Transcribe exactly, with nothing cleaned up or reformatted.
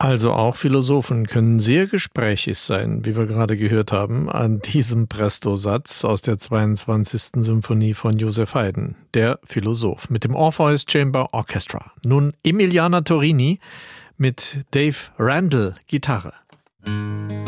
Also auch Philosophen können sehr gesprächig sein, wie wir gerade gehört haben, an diesem Presto-Satz aus der zweiundzwanzigsten Symphonie von Joseph Haydn, der Philosoph, mit dem Orpheus Chamber Orchestra. Nun Emiliana Torini mit Dave Randall Gitarre.